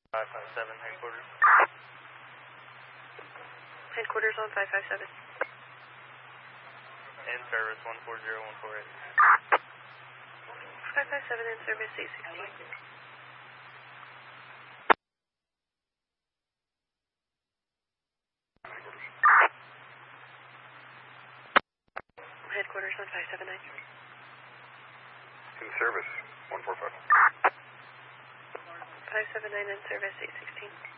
557 headquarters. Headquarters on 557. In service 140148. 557 in service 816. Headquarters on 579. In service 145. 579 in service 816.